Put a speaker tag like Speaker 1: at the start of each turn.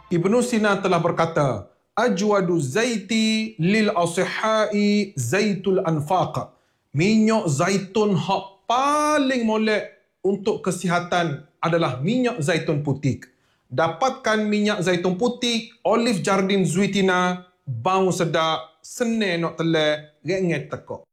Speaker 1: Ibnu Sina telah berkata, Ajwadu zaiti lil asihai zaitul anfaq. Minyak zaitun hak paling molek untuk kesihatan adalah minyak zaitun putih. Dapatkan minyak zaitun putih, Olive Jardin Zuitina, bau sedap, senang nak telan, rengit tekok.